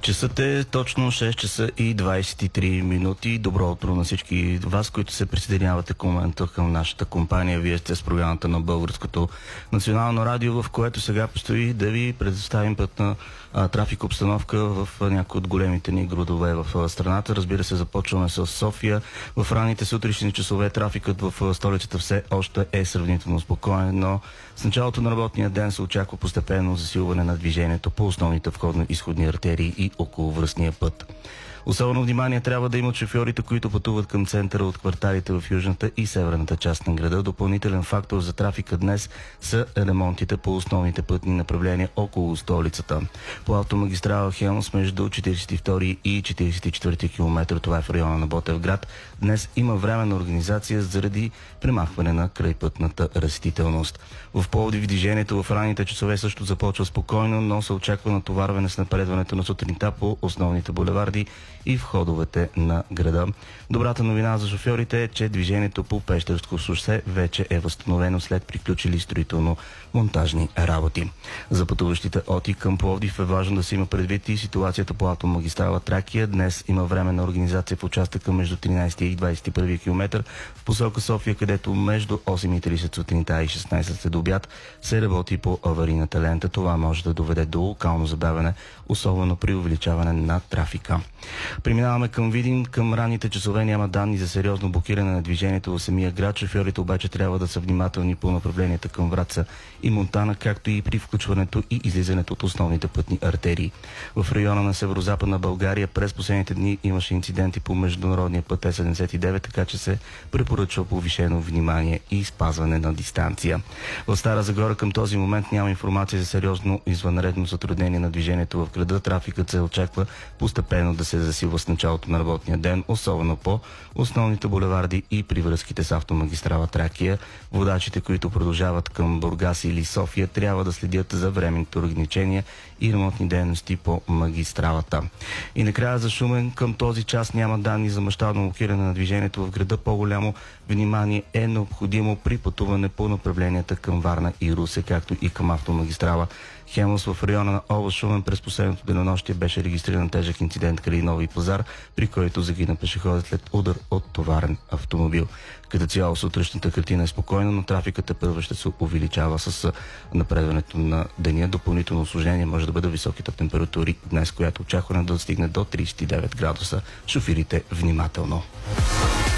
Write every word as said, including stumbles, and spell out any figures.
Часът е точно шест часа и двадесет и три минути. Добро утро на всички вас, които се присъединявате към момента към нашата компания. Вие сте с програмата на Българското национално радио, в което сега предстои да ви предоставим пътна а, трафик обстановка в а, някои от големите ни градове в а, страната. Разбира се, започваме с София. В ранните сутрешни часове трафикът в а, столицата все още е сравнително спокоен, но с началото на работния ден се очаква постепенно засилване на движението по основните входно-изходни артерии и околовръстния път. Особено внимание трябва да имат шофьорите, които пътуват към центъра от кварталите в южната и северната част на града. Допълнителен фактор за трафика днес са ремонтите по основните пътни направления около столицата. По автомагистрала Хемус между четиридесет и втори и четиридесет и четвърти километър, това е в района на Ботевград, днес има временна организация заради премахване на крайпътната растителност. В Пловдив движението в ранните часове също започва спокойно, но се очаква натоварване с напредването на сутринта по основните булеварди и входовете на града. Добрата новина за шофьорите е, че движението по Пещерско шосе вече е възстановено след приключили строително-монтажни работи. За пътуващите от и към Пловдив е важно да се има предвид и ситуацията по автомагистрала Тракия. Днес има временна организация в участъка между тринадесети и двадесет и първи километър в посока София, където между осем и тридесет сутринта и шестнадесет след обяд се работи по аварийната лента. Това може да доведе до локално забавяне, особено при увеличаване на трафика. Преминаваме към Видин. Към ранните часове няма данни за сериозно блокиране на движението в самия град. Шофьорите обаче трябва да са внимателни по направленията към Враца и Монтана, както и при включването и излизането от основните пътни артерии. В района на северо-западна България през последните дни имаше инциденти по международния път Е седемдесет и девет, така че се препоръчва повишено внимание и спазване на дистанция. В Стара Загора към този момент няма информация за сериозно извънредно затруднение на движението в града. Трафикът се очаква постепенно да се засилва с началото на работния ден, особено по основните булеварди и при връзките с автомагистрала Тракия. Водачите, които продължават към Бургас или София, трябва да следят за временните ограничения и ремонтни дейности по магистралата. И накрая за Шумен към този час няма данни за мащабно блокиране на движението в града. По-голямо внимание е необходимо при пътуване по направленията към Варна и Русе, както и към автомагистрала Хемус. В района на област Шумен през последното денонощие беше регистриран тежък инцидент край Нови пазар, при който загина пешеходец след удар от товарен автомобил. Като цяло сутрешната картина е спокойна, но трафиката първо ще се увеличава с напредването на деня. Допълнително усложнение може да бъде високите температури днес, която очакваме да стигне до тридесет и девет градуса. Шофирите внимателно.